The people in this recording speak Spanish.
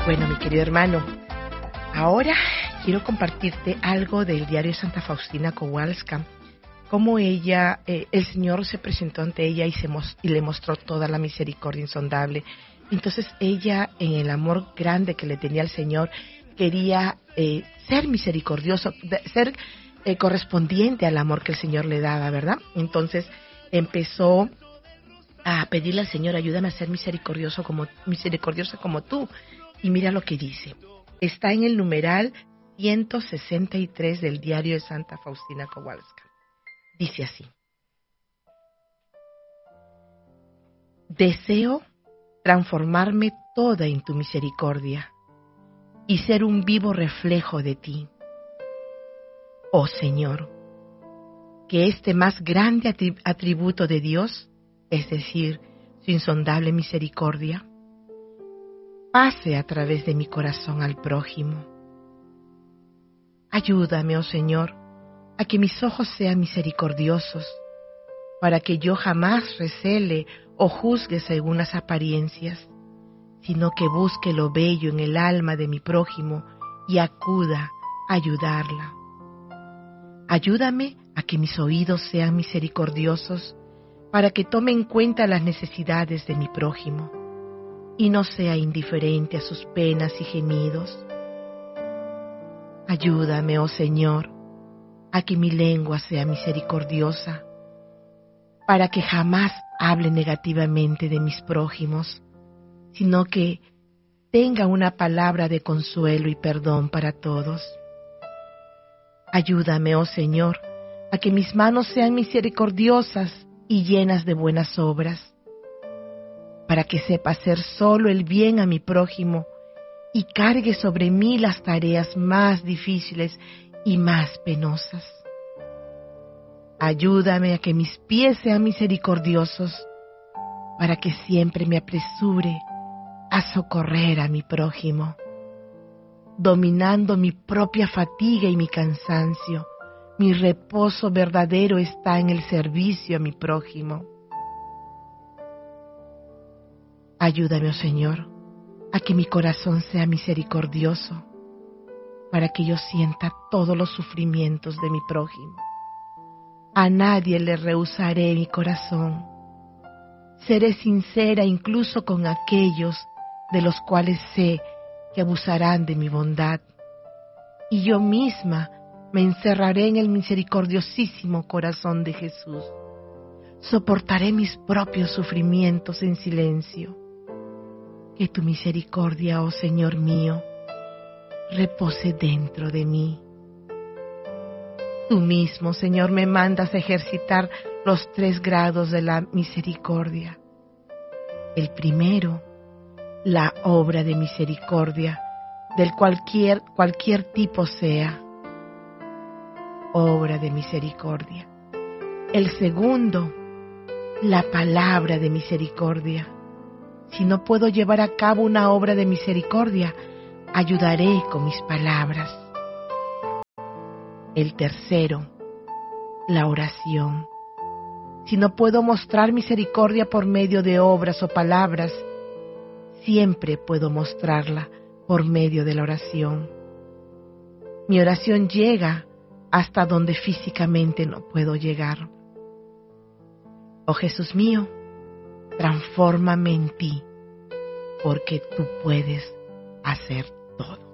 Bueno, mi querido hermano, ahora quiero compartirte algo del diario de Santa Faustina Kowalska, cómo ella, el Señor se presentó ante ella y le mostró toda la misericordia insondable. Entonces ella, en el amor grande que le tenía al Señor, quería ser misericordioso, ser correspondiente al amor que el Señor le daba, ¿verdad? Entonces empezó a pedirle al Señor: ayúdame a ser misericordiosa como tú. Y mira lo que dice. Está en el numeral 163 del diario de Santa Faustina Kowalska. Dice así: deseo transformarme toda en tu misericordia y ser un vivo reflejo de ti. Oh Señor, que este más grande atributo de Dios, es decir, su insondable misericordia, pase a través de mi corazón al prójimo. Ayúdame, oh Señor, a que mis ojos sean misericordiosos, para que yo jamás recele o juzgue según las apariencias, sino que busque lo bello en el alma de mi prójimo y acuda a ayudarla. Ayúdame a que mis oídos sean misericordiosos, para que tome en cuenta las necesidades de mi prójimo y no sea indiferente a sus penas y gemidos. Ayúdame, oh Señor, a que mi lengua sea misericordiosa, para que jamás hable negativamente de mis prójimos, sino que tenga una palabra de consuelo y perdón para todos. Ayúdame, oh Señor, a que mis manos sean misericordiosas y llenas de buenas obras, para que sepa hacer solo el bien a mi prójimo y cargue sobre mí las tareas más difíciles y más penosas. Ayúdame a que mis pies sean misericordiosos, para que siempre me apresure a socorrer a mi prójimo, dominando mi propia fatiga y mi cansancio. Mi reposo verdadero está en el servicio a mi prójimo. Ayúdame, oh Señor, a que mi corazón sea misericordioso, para que yo sienta todos los sufrimientos de mi prójimo. A nadie le rehusaré mi corazón. Seré sincera incluso con aquellos de los cuales sé que abusarán de mi bondad, y yo misma me encerraré en el misericordiosísimo corazón de Jesús. Soportaré mis propios sufrimientos en silencio. Que tu misericordia, oh Señor mío, repose dentro de mí. Tú mismo, Señor, me mandas a ejercitar los 3 grados de la misericordia. El primero, la obra de misericordia, del cualquier tipo sea. Obra de misericordia. El segundo, la palabra de misericordia. Si no puedo llevar a cabo una obra de misericordia, ayudaré con mis palabras. El tercero, la oración. Si no puedo mostrar misericordia por medio de obras o palabras, siempre puedo mostrarla por medio de la oración. Mi oración llega hasta donde físicamente no puedo llegar. Oh Jesús mío, transfórmame en ti, porque tú puedes hacer todo.